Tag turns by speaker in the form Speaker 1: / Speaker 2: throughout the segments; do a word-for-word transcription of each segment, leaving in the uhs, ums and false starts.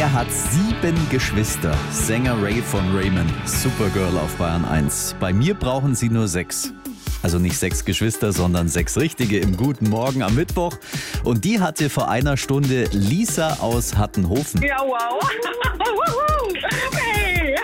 Speaker 1: Er hat sieben Geschwister. Sänger Ray von Raymond. Supergirl auf Bayern eins. Bei mir brauchen Sie nur sechs. Also nicht sechs Geschwister, sondern sechs richtige im Guten Morgen am Mittwoch. Und die hatte vor einer Stunde Lisa aus Hattenhofen.
Speaker 2: Ja, wow. Hey.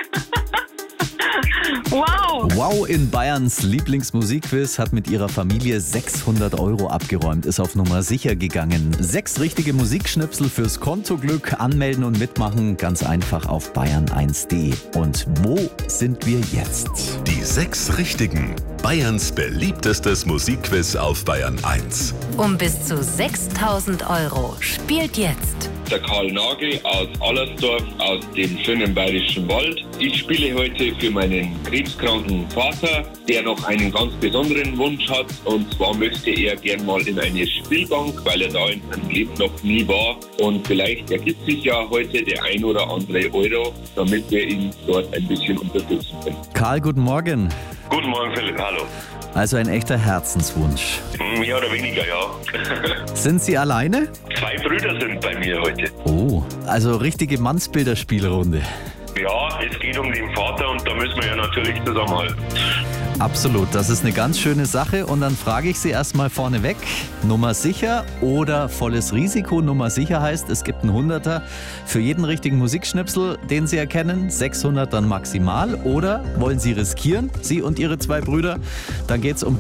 Speaker 2: Wow.
Speaker 1: Wow in Bayerns Lieblingsmusikquiz, hat mit ihrer Familie sechshundert Euro abgeräumt, ist auf Nummer sicher gegangen. Sechs richtige Musikschnipsel fürs Kontoglück, anmelden und mitmachen, ganz einfach auf bayern eins punkt de. Und wo sind wir jetzt?
Speaker 3: Die sechs Richtigen. Bayerns beliebtestes Musikquiz auf Bayern eins.
Speaker 4: Um bis zu sechstausend Euro. Spielt jetzt.
Speaker 5: Der Karl Nagel aus Allersdorf aus dem schönen Bayerischen Wald. Ich spiele heute für meinen krebskranken Vater, der noch einen ganz besonderen Wunsch hat. Und zwar möchte er gern mal in eine Spielbank, weil er da in seinem Leben noch nie war. Und vielleicht ergibt sich ja heute der ein oder andere Euro, damit wir ihn dort ein bisschen unterstützen können.
Speaker 1: Karl, guten Morgen.
Speaker 5: Guten Morgen, Philipp. Hallo.
Speaker 1: Also ein echter Herzenswunsch.
Speaker 5: Mehr oder weniger, ja.
Speaker 1: Sind Sie alleine?
Speaker 5: Zwei Brüder sind bei mir heute.
Speaker 1: Oh, also richtige Mannsbilder-Spielrunde.
Speaker 5: Ja, es geht um den Vater und da müssen wir ja natürlich zusammenhalten.
Speaker 1: Absolut, das ist eine ganz schöne Sache. Und dann frage ich Sie erstmal vorneweg, Nummer sicher oder volles Risiko? Nummer sicher heißt, es gibt einen Hunderter für jeden richtigen Musikschnipsel, den Sie erkennen, sechshundert dann maximal. Oder wollen Sie riskieren, Sie und Ihre zwei Brüder? Dann geht es um